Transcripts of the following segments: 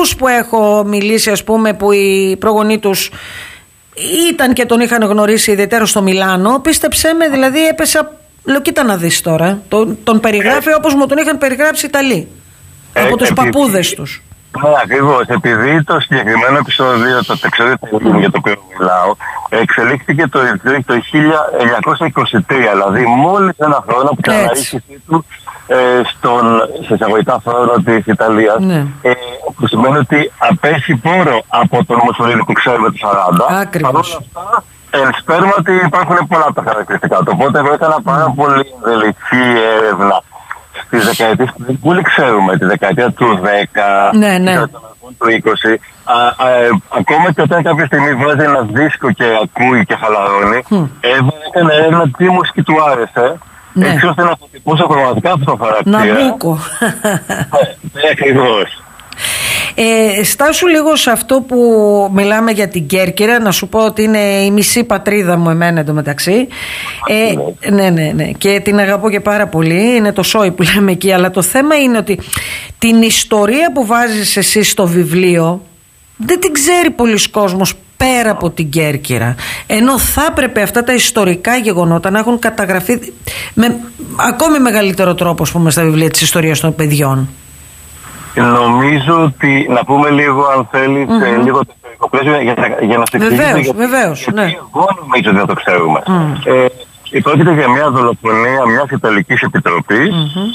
πολλούς που έχω μιλήσει, ας πούμε, που οι προγονείς τους ήταν και τον είχαν γνωρίσει ιδιαίτερα στο Μιλάνο, πίστεψέ με, δηλαδή έπεσα. Λέω, κοίτα να δεις τώρα. Τον περιγράφει όπως μου τον είχαν περιγράψει οι Ιταλοί. Από τους παππούδες τους. Ναι, ακριβώς. Επειδή το συγκεκριμένο επεισόδιο, το ταξίδι για το οποίο μιλάω, εξελίχθηκε το 1923, δηλαδή μόλις ένα χρόνο που ξαναήρθε του σε εισαγωγικά χρόνο της Ιταλίας, που σημαίνει ότι απέχει πόρο από τον Μουσολίνι που ξέρουμε το 40. Ακριβώς. Παρ' όλα αυτά, ενσπέρμα ότι υπάρχουν πολλά τα χαρακτηριστικά του. Οπότε εγώ έκανα πάρα πολύ ενδελεχή έρευνα στις δεκαετίες που όλοι ξέρουμε, τη δεκαετία του 10, του 20. Ακόμα και όταν κάποια στιγμή βάζει ένα δίσκο και ακούει και χαλαρώνει, έκανε έρευνα τι μουσική του άρεσε, έτσι ώστε να αποτυπώσω πραγματικά αυτό το χαρακτήρα. Ναμπούκο. Ακριβώς. Στάσου λίγο σε αυτό που μιλάμε για την Κέρκυρα. Να σου πω ότι είναι η μισή πατρίδα μου εμένα εντωμεταξύ. Ναι. Και την αγαπώ και πάρα πολύ. Είναι το σόι που λέμε εκεί. Αλλά το θέμα είναι ότι την ιστορία που βάζεις εσύ στο βιβλίο δεν την ξέρει πολλοί κόσμος πέρα από την Κέρκυρα. Ενώ θα έπρεπε αυτά τα ιστορικά γεγονότα να έχουν καταγραφεί με ακόμη μεγαλύτερο τρόπο, ας πούμε, στα βιβλία της ιστορίας των παιδιών. Νομίζω ότι, να πούμε λίγο, αν θέλεις, λίγο το ιστορικό πλαίσιο για να σε εξηγήσω. Βεβαίως, ναι. Εγώ νομίζω ότι δεν το ξέρουμε. Πρόκειται για μια δολοφονία μιας Ιταλικής επιτροπής,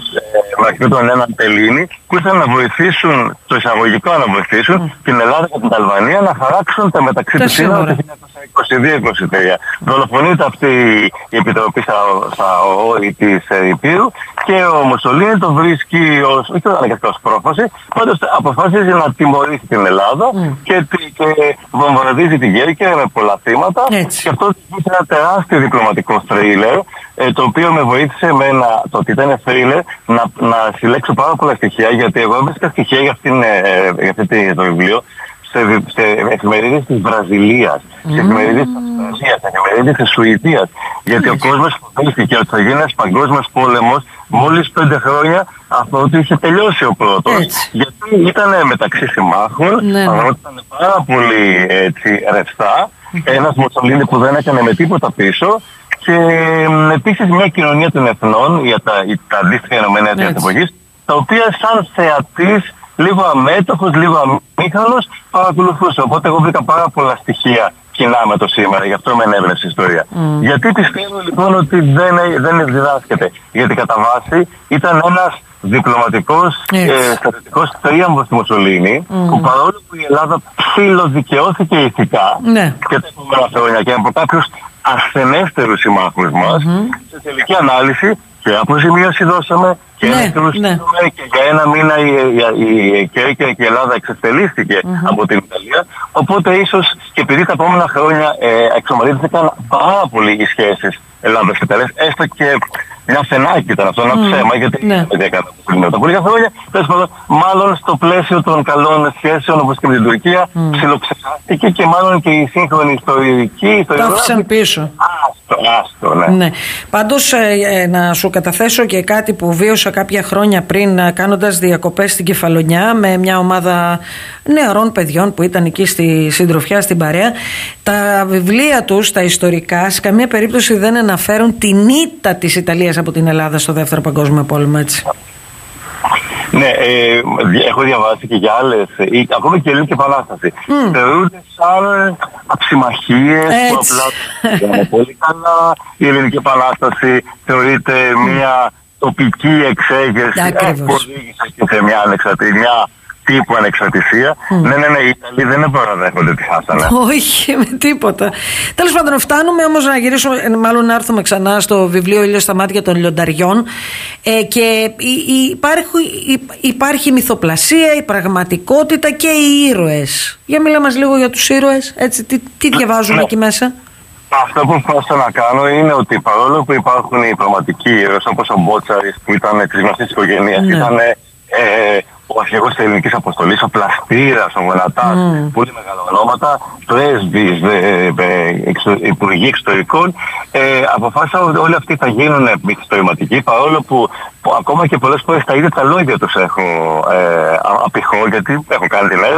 με τον έναν Τελίνη, που ήθελαν να βοηθήσουν, το εισαγωγικό να βοηθήσουν την Ελλάδα και την Αλβανία να χαράξουν τα μεταξύ του σύνορα το 1922-23. Δολοφονείται αυτή η επιτροπή στα όρη της Υπήρου και ο Μουσολίνι το βρίσκει όχι αναγκαστικά ως πρόφαση, πάντως αποφάσισε να τιμωρήσει την Ελλάδα και βομβαρδίζει την Κέρκυρα με πολλά θύματα. Και αυτό είναι ένα τεράστιο διπλωματικό θρίλερ, το οποίο με βοήθησε το ότι ήταν θρίλερ να συλλέξω πάρα πολλά στοιχεία, γιατί εγώ έβρισκα στοιχεία για αυτό το βιβλίο σε εφημερίδες της Βραζιλίας, σε εφημερίδες της Αυστραλίας, σε εφημερίδες της Σουηδίας. Γιατί ο κόσμος φοβήθηκε ότι θα γίνει ένας παγκόσμιος πόλεμος μόλις 5 χρόνια από ότι είχε τελειώσει ο πρώτος. Γιατί ήταν μεταξύ συμμάχων, ήταν πάρα πολύ ρευστά. Ένας Μουσολίνι που δεν έκανε με τίποτα πίσω. Και επίσης μια κοινωνία των εθνών για τα αντίστοιχα Ηνωμένα Έθνη της εποχής, τα οποία σαν θεατής, λίγο αμέτωχος, λίγο αμήχανος, παρακολουθούσε. Οπότε εγώ βρήκα πάρα πολλά στοιχεία κοινά με το σήμερα, γι' αυτό με ενέβρεψε η ιστορία. Γιατί πιστεύω λοιπόν ότι δεν διδάσκεται. Γιατί κατά βάση ήταν ένας διπλωματικός στρατιωτικός τρίαμβος του Μουσολίνη, που παρόλο που η Ελλάδα ψιλοδικαιώθηκε ηθικά και τα επόμενα χρόνια και από κάποιους ασθενέστερους συμμάχους μας, σε τελική ανάλυση και αποζημίωση δώσαμε και και για ένα μήνα η Κέρκυρα και η Ελλάδα εξευτελίστηκε από την Ιταλία. Οπότε ίσως και επειδή τα επόμενα χρόνια εξομαλύνθηκαν πάρα πολύ οι σχέσεις Ελλάδας και Ιταλίας, έστω και μια φαινάκι ήταν αυτό, ένα ψέμα, γιατί δεν έκανα τα πολλή χρόνια. Τέλος πάντων, μάλλον στο πλαίσιο των καλών σχέσεων, όπως και με την Τουρκία, ψιλοξεχάστηκε και μάλλον και η σύγχρονη ιστορική. Το άφησαν πίσω. Άστο, ναι. Πάντως, να σου καταθέσω και κάτι που βίωσα κάποια χρόνια πριν, κάνοντας διακοπές στην Κεφαλονιά με μια ομάδα νεαρών παιδιών που ήταν εκεί στη συντροφιά, στην παρέα. Τα βιβλία τους, τα ιστορικά, σε καμία περίπτωση δεν αναφέρουν την ήττα της Ιταλίας από την Ελλάδα στο Δεύτερο Παγκόσμιο Πόλεμο, έτσι. Ναι, έχω διαβάσει και για άλλες, ακόμα και η Ελληνική Επανάσταση. Θεωρούνται σαν αψημαχίες που απλά είναι πολύ καλά. Η Ελληνική Επανάσταση θεωρείται μια τοπική εξέγερση που οδήγησε και σε μια τύπου ανεξαρτησία. Ναι, οι Ιταλοί δεν παραδέχονται τι χάσανε. Όχι, με τίποτα. Τέλος πάντων, φτάνουμε όμως να γυρίσουμε, μάλλον να έρθουμε ξανά στο βιβλίο «Ήλιος στα μάτια των λιονταριών». Και υπάρχει μυθοπλασία, η πραγματικότητα και οι ήρωες. Για μίλα μας λίγο για τους ήρωες, έτσι, τι διαβάζουμε εκεί μέσα. Αυτό που προσπαθώ να κάνω είναι ότι παρόλο που υπάρχουν οι πραγματικοί ήρωες, όπως ο Μπότσαρης που ήταν της γνωστής οικογένειας, ήταν ο αρχηγός της ελληνικής αποστολής, ο Πλαστήρας, ο Γονατάς, πολύ μεγάλα ονόματα, πρέσβης, υπουργοί εξωτερικών, αποφάσισαν ότι όλοι αυτοί θα γίνουν μυθιστορηματικοί, παρόλο που ακόμα και πολλές φορές τα ίδια τα λόγια τους έχω απηχώ, γιατί έχω κάνει την έρευνα.